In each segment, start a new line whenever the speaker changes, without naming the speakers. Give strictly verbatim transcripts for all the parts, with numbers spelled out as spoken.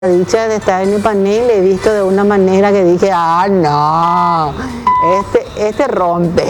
dicha de estar en Ipanema y le he visto de una manera que dije, ah, no, este, este rompe.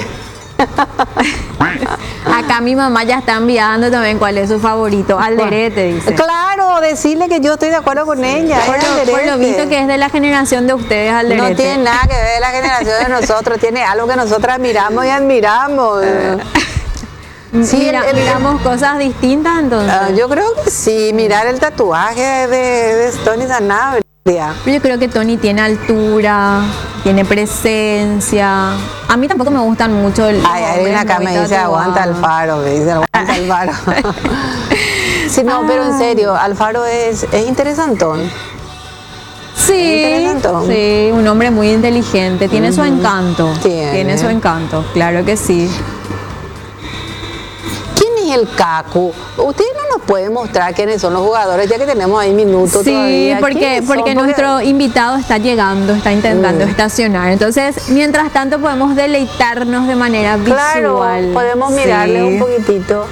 Acá mi mamá ya está enviando también cuál es su favorito, Alderete, dice.
Claro, decirle que yo estoy de acuerdo con ella.
Por
es
lo, por
Alderete.
lo visto que es de la generación de ustedes, Alderete.
No tiene nada que ver la generación de nosotros, tiene algo que nosotros admiramos y admiramos.
Sí, Mira, el, el, miramos cosas distintas entonces.
Uh, yo creo que sí, mirar el tatuaje de, de Tony Sanabria.
Yo creo que Tony tiene altura, tiene presencia. A mí tampoco me gustan mucho el.
Ay, alguien acá me dice aguanta Alfaro, me dice aguanta Alfaro. Sí, no, ah. pero en serio, Alfaro es, es interesantón.
Sí, sí, un hombre muy inteligente, tiene uh-huh. su encanto. Tiene. tiene su encanto, claro que sí.
El Cacu, usted no nos puede mostrar quiénes son los jugadores ya que tenemos ahí minutos
sí,
todavía.
Sí, porque, porque nuestro porque... invitado está llegando, está intentando mm. estacionar. Entonces, mientras tanto podemos deleitarnos de manera
claro, visual. Claro, podemos mirarle sí. un poquitito.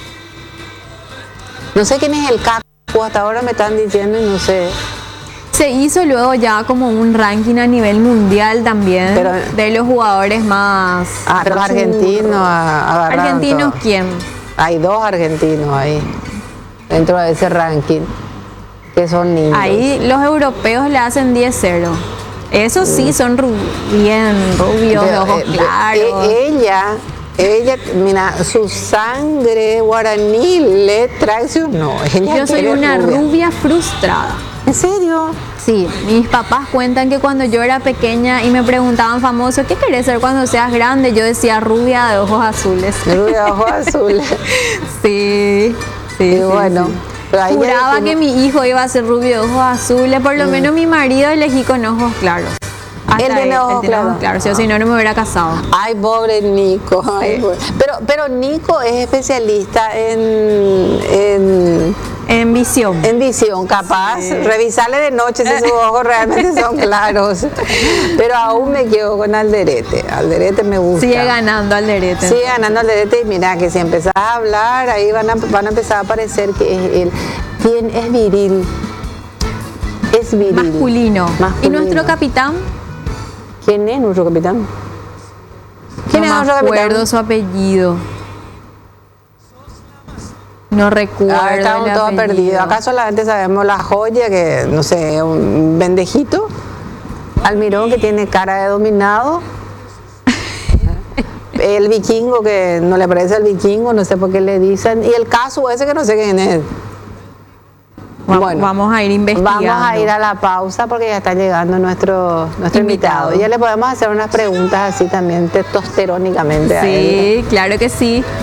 No sé quién es el Cacu, hasta ahora me están diciendo y no sé.
Se hizo luego ya como un ranking a nivel mundial también pero, de los jugadores más...
Ah, pero argentinos
¿Argentinos
todo.
quién?
Hay dos argentinos ahí, dentro de ese ranking, que son niños.
Ahí los europeos le hacen diez cero. Esos sí son ru bien rubios, de ojos eh, claros.
Eh, ella, ella, mira, su sangre guaraní le traicionó. Ella
Yo soy una rubia. rubia frustrada.
¿En serio?
Sí, mis papás cuentan que cuando yo era pequeña y me preguntaban famoso, ¿qué querés ser cuando seas grande? Yo decía rubia de ojos azules.
Rubia de ojos azules.
Sí, sí.
Y sí, bueno.
Sí. Pero ahí juraba que mi hijo iba a ser rubio de ojos azules, por lo mm. menos mi marido elegí con ojos claros.
Hasta él tiene ojos claros.
Claro, si, si no, no me hubiera casado.
Ay, pobre Nico. Ay, pobre. Pero, pero Nico es especialista en... en
En visión.
En visión, capaz. Sí. Revisarle de noche si sus ojos realmente son claros. Pero aún me quedo con Alderete. Alderete me gusta.
Sigue ganando Alderete.
Sigue ganando Alderete. Y mira, que si empezás a hablar, ahí van a, van a empezar a aparecer que es él. ¿Quién es viril? Es viril.
Masculino. Masculino. ¿Y nuestro capitán?
¿Quién es nuestro capitán? ¿Quién
no
es nuestro capitán?
No recuerdo su apellido. No recuerdo.
Ah, estamos todos perdidos. Acá solamente sabemos la joya, que no sé, un vendejito. Almirón, que tiene cara de dominado. El vikingo, que no le parece al vikingo, no sé por qué le dicen. Y el caso ese, que no sé quién es.
Bueno, vamos a ir investigando.
Vamos a ir a la pausa porque ya está llegando nuestro, nuestro invitado. invitado. Ya le podemos hacer unas preguntas así también testosterónicamente.
Sí,
a él.
Claro que sí.